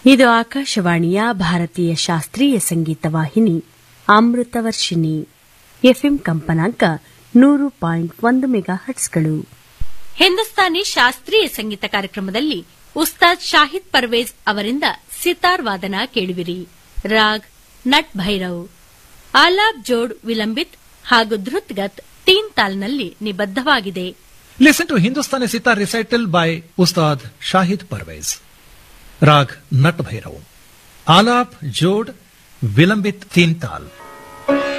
ಇದು ಆಕಾಶವಾಣಿಯ ಭಾರತೀಯ ಶಾಸ್ತ್ರೀಯ ಸಂಗೀತ ವಾಹಿನಿ ಅಮೃತವರ್ಷಿಣಿ ಎಫ್ಎಂ ಕಂಪನಾಂಕ 100.1 ಮೆಗಾಹರ್ಟ್ಸ್ಗಳು. ಹಿಂದೂಸ್ತಾನಿ ಶಾಸ್ತ್ರೀಯ ಸಂಗೀತ ಕಾರ್ಯಕ್ರಮದಲ್ಲಿ ಉಸ್ತಾದ್ ಶಾಹಿದ್ ಪರ್ವೇಜ್ ಅವರಿಂದ ಸಿತಾರ್ ವಾದನ ಕೇಳುವಿರಿ. ರಾಗ್ ನಟ್ ಭೈರವ್, ಆಲಾಪ್ ಜೋಡ್ ವಿಲಂಬಿತ್ ಹಾಗೂ ಧೃತ್ಗತ್ ತೀನ್ ತಾಲ್ನಲ್ಲಿ ನಿಬದ್ಧವಾಗಿದೆ. Listen to Hindustani Sitar recital by Ustad Shahid Parvez. Rag Nat Bhairav. Alap Jod Vilambit Teen Tal.